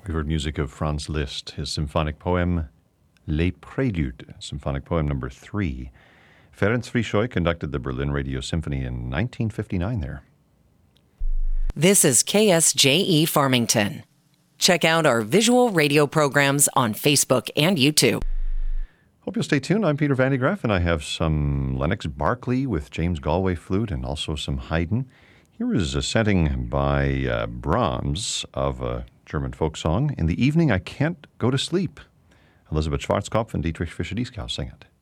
We heard music of Franz Liszt, his symphonic poem, Les Préludes, symphonic poem number 3. Ferenc Frischoy conducted the Berlin Radio Symphony in 1959 there. This is KSJE Farmington. Check out our visual radio programs on Facebook and YouTube. Hope you'll stay tuned. I'm Peter Van de Graaff, and I have some Lennox Barkley with James Galway flute and also some Haydn. Here is a setting by Brahms of a German folk song, In the Evening I Can't Go to Sleep. Elisabeth Schwarzkopf and Dietrich Fischer-Dieskau sing it.